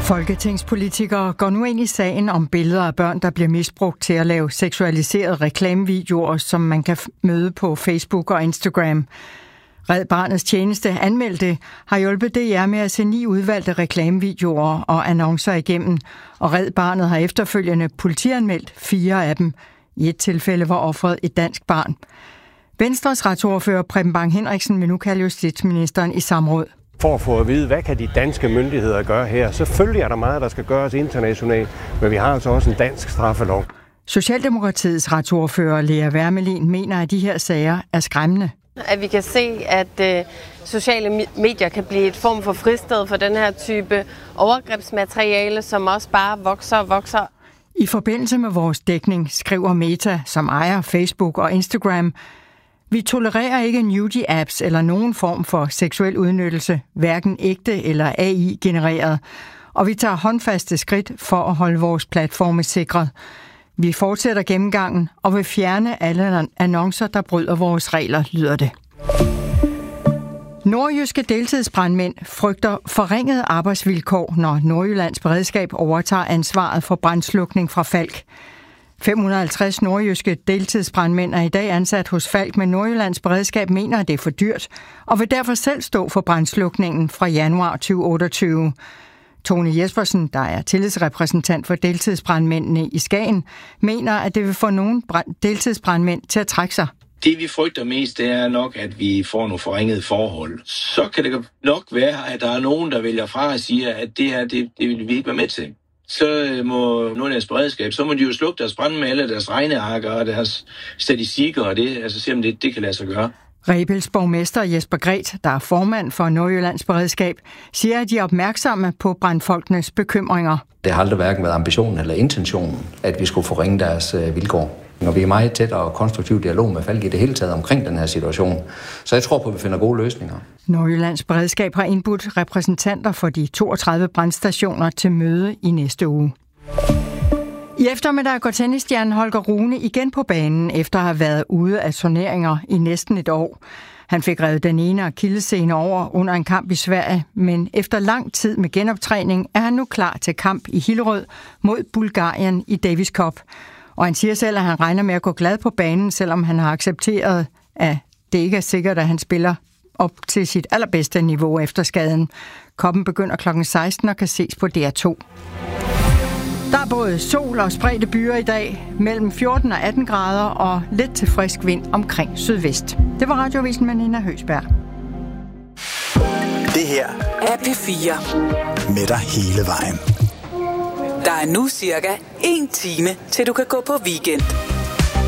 Folketingspolitikere går nu ind i sagen om billeder af børn, der bliver misbrugt til at lave seksualiserede reklamevideoer, som man kan møde på Facebook og Instagram. Red Barnets tjeneste anmeldte har hjulpet DR med at se 9 udvalgte reklamevideoer og annoncer igennem, og Red Barnet har efterfølgende politianmeldt 4 af dem. I et tilfælde var offeret et dansk barn. Venstres retsordfører Preben Bang Henriksen vil nu kalde justitsministeren i samråd. For at få at vide, hvad kan de danske myndigheder gøre her? Selvfølgelig er der meget, der skal gøres internationalt, men vi har altså også en dansk straffelov. Socialdemokratiets retsordfører Lea Wermelin mener, at de her sager er skræmmende. At vi kan se, at sociale medier kan blive et form for fristed for den her type overgrebsmateriale, som også bare vokser og vokser. I forbindelse med vores dækning skriver Meta, som ejer Facebook og Instagram: vi tolererer ikke nudie-apps eller nogen form for seksuel udnyttelse, hverken ægte eller AI-genereret, og vi tager håndfaste skridt for at holde vores platforme sikret. Vi fortsætter gennemgangen og vil fjerne alle annoncer, der bryder vores regler, lyder det. Nordjyske deltidsbrandmænd frygter forringede arbejdsvilkår, når Nordjyllands Beredskab overtager ansvaret for brandslukning fra Falck. 550 nordjyske deltidsbrandmænd er i dag ansat hos Falck, men Nordjyllands Beredskab mener, at det er for dyrt, og vil derfor selv stå for brandslukningen fra januar 2028. Tony Jespersen, der er tillidsrepræsentant for deltidsbrandmændene i Skagen, mener, at det vil få nogle deltidsbrandmænd til at trække sig. Det vi frygter mest, det er nok, at vi får nogle forringede forhold. Så kan det nok være, at der er nogen, der vælger fra og siger, at det her, det vil vi ikke være med til. Så må Nordjyllands Beredskab, så må de jo slukke deres brand med alle deres regnearker og deres statistikker, og det, altså se om det kan lade sig gøre. Rebels borgmester Jesper Gret, der er formand for Nordjyllands Beredskab, siger, at de er opmærksomme på brandfolkenes bekymringer. Det har aldrig hverken været ambitionen eller intentionen, at vi skulle forringe deres vilkår. Og vi er meget tæt og konstruktiv dialog med Falck i det hele taget omkring den her situation. Så jeg tror på, at vi finder gode løsninger. Nordjyllands Beredskab har indbudt repræsentanter for de 32 brandstationer til møde i næste uge. I eftermiddag går tennisstjernen Holger Rune igen på banen, efter at have været ude af turneringer i næsten et år. Han fik revet den ene akillessene over under en kamp i Sverige, men efter lang tid med genoptræning er han nu klar til kamp i Hillerød mod Bulgarien i Davis Cup. Og han siger selv, at han regner med at gå glad på banen, selvom han har accepteret, at det ikke er sikkert, at han spiller op til sit allerbedste niveau efter skaden. Koppen begynder kl. 16 og kan ses på DR2. Der er både sol og spredte byer i dag, mellem 14 og 18 grader og lidt til frisk vind omkring sydvest. Det var Radioavisen med Nina Høgsberg. Det her er P4. Med dig hele vejen. Der er nu cirka 1 time, til du kan gå på weekend.